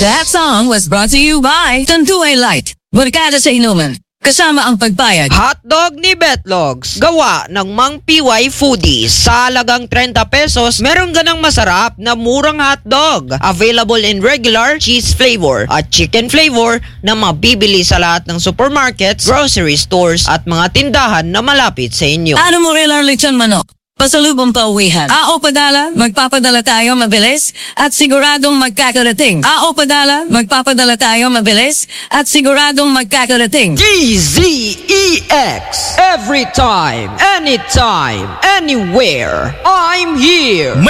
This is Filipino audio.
That song was brought to you by Tanduay Light. Barkada sa inuman. Kasama ang pagbayad. Hotdog ni Betlogs. Gawa ng Mang PY Foodies. Sa halagang 30 pesos, meron ganang masarap na murang hotdog. Available in regular, cheese flavor at chicken flavor na mabibili sa lahat ng supermarkets, grocery stores at mga tindahan na malapit sa inyo. Ano mo rin ang lechon manok? Pasalubong pauwihan. AO Padala, magpapadala tayo mabilis at siguradong magkakarating. AO Padala, magpapadala tayo mabilis at siguradong magkakarating. DZEX. Every time, anytime, anywhere, I'm here.